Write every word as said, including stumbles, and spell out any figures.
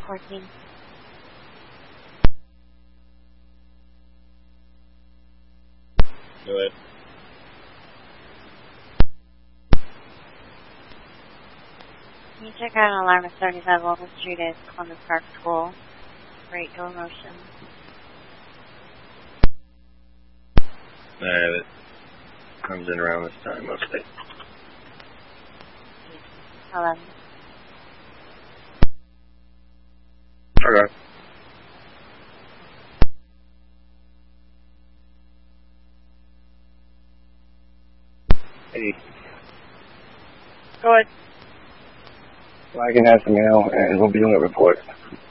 fourteen. Go ahead. Can you check out an alarm at seventy-five Walton Street at Columbus Park School? Rate go motion. I have it. Comes in around this time mostly. eleven. Okay. Hey. Go ahead. Well, I can have some mail and we'll be doing a report.